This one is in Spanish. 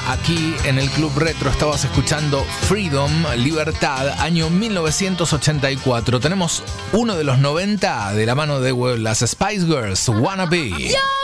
aquí en el Club Retro. Estabas escuchando Freedom, Libertad, año 1984. Tenemos uno de los 90 de la mano de las Spice Girls, Wanna Be.